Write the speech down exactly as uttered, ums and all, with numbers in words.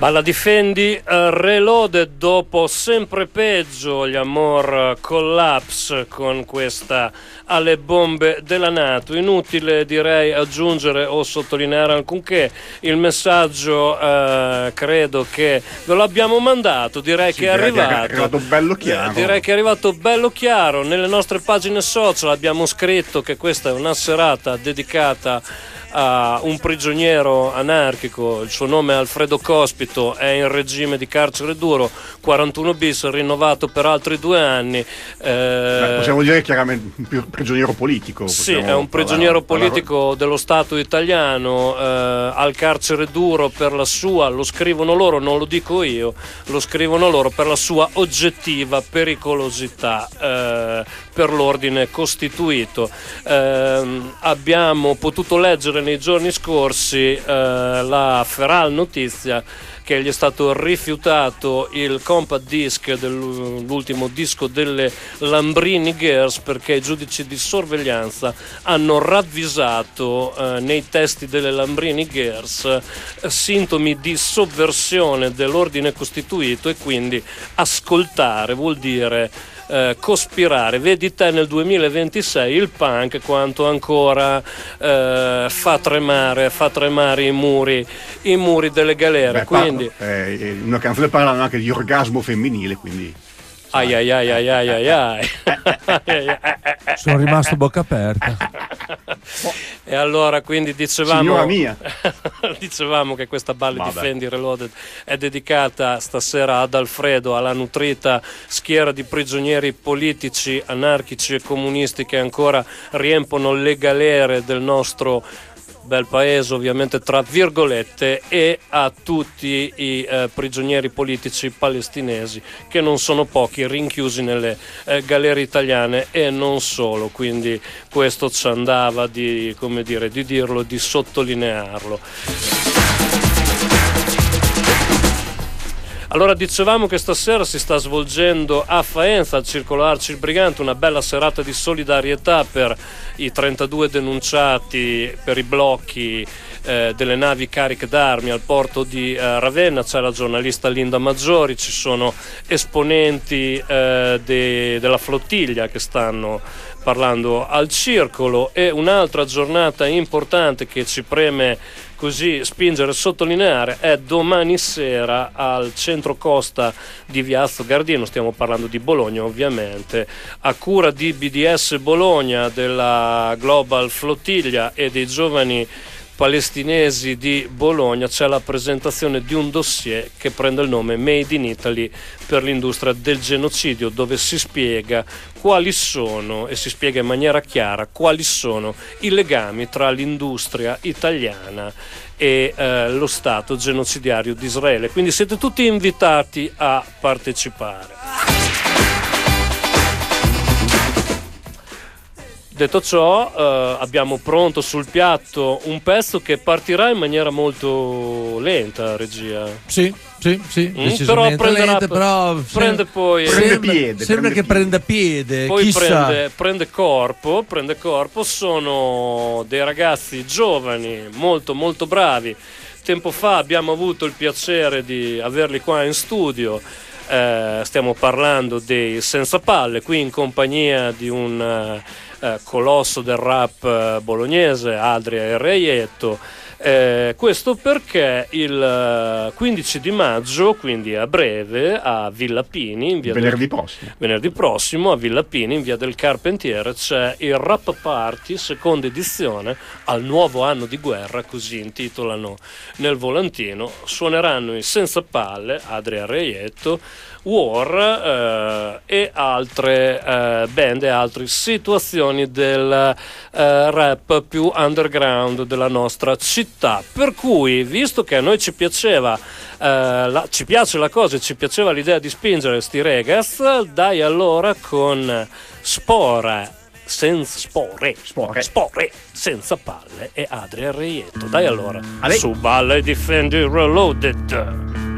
Balla difendi, uh, Reloaded dopo Sempre Peggio, gli Amor Collapse con questa Alle bombe della NATO. Inutile direi aggiungere o sottolineare alcunché, il messaggio uh, credo che ve lo abbiamo mandato, direi sì, che è direi arrivato. Che è arrivato bello chiaro. Direi che è arrivato bello chiaro, nelle nostre pagine social abbiamo scritto che questa è una serata dedicata a un prigioniero anarchico, il suo nome è Alfredo Cospito, è in regime di carcere duro, quarantuno bis, rinnovato per altri due anni. Eh, Beh, possiamo dire chiaramente un prigioniero politico. Sì, è un prigioniero parlare, politico parlare. dello Stato italiano, eh, al carcere duro per la sua, lo scrivono loro, non lo dico io, lo scrivono loro, per la sua oggettiva pericolosità eh, per l'ordine costituito. Eh, abbiamo potuto leggere nei giorni scorsi eh, la Feral notizia che gli è stato rifiutato il compact disc dell'ultimo disco delle Lambrini Girls perché i giudici di sorveglianza hanno ravvisato eh, nei testi delle Lambrini Girls eh, sintomi di sovversione dell'ordine costituito, e quindi ascoltare vuol dire Eh, cospirare. Vedi te nel duemilaventisei il punk quanto ancora eh, fa tremare fa tremare i muri i muri delle galere. Beh, quindi parlo, eh, una canzone parlano anche di orgasmo femminile, quindi ai ai ai ai ai ai ai sono rimasto bocca aperta. E allora quindi dicevamo signora mia dicevamo che questa Balla difendi Reloaded è dedicata stasera ad Alfredo, alla nutrita schiera di prigionieri politici, anarchici e comunisti che ancora riempono le galere del nostro bel paese, ovviamente tra virgolette, e a tutti i eh, prigionieri politici palestinesi, che non sono pochi, rinchiusi nelle eh, galere italiane e non solo. Quindi questo ci andava di, come dire, di dirlo, di sottolinearlo. Allora dicevamo che stasera si sta svolgendo a Faenza, al Circolo Arci il Brigante, una bella serata di solidarietà per i trentadue denunciati per i blocchi eh, delle navi cariche d'armi al porto di eh, Ravenna. C'è la giornalista Linda Maggiori, ci sono esponenti eh, de, della flottiglia che stanno parlando al circolo, e un'altra giornata importante che ci preme così spingere e sottolineare è domani sera al centro costa di Viazzo Gardino, stiamo parlando di Bologna ovviamente, a cura di B D S Bologna, della Global Flottiglia e dei giovani palestinesi di Bologna. C'è la presentazione di un dossier che prende il nome Made in Italy per l'industria del genocidio, dove si spiega quali sono, e si spiega in maniera chiara, quali sono i legami tra l'industria italiana e eh, lo Stato genocidario di Israele. Quindi siete tutti invitati a partecipare. Detto ciò, eh, abbiamo pronto sul piatto un pezzo che partirà in maniera molto lenta, regia. Sì, sì, sì, mm, però prenderà, lenta, però prende poi prende sembra, piede, sembra prende che piede. prenda piede. Poi chissà. prende, prende corpo, prende corpo. Sono dei ragazzi giovani, molto molto bravi. Tempo fa abbiamo avuto il piacere di averli qua in studio. Eh, stiamo parlando dei Senza Palle, qui in compagnia di un Uh, colosso del rap uh, bolognese, Adria Reietto. Eh, questo perché il uh, quindici di maggio, quindi a breve, a Villa Pini, in via venerdì del, prossimo venerdì prossimo a Villa Pini, in via del Carpentiere, c'è il Rap Party, seconda edizione, al nuovo anno di guerra, così intitolano nel volantino. Suoneranno i Senza Palle, Adria Reietto, War eh, e altre eh, band e altre situazioni del eh, rap più underground della nostra città. Per cui, visto che a noi ci piaceva eh, la, ci piace la cosa e ci piaceva l'idea di spingere sti regas, dai allora con Spora senza spore, spore, spore senza palle e Adria Reietto. Dai allora, Ale. su Balla e difendi Reloaded.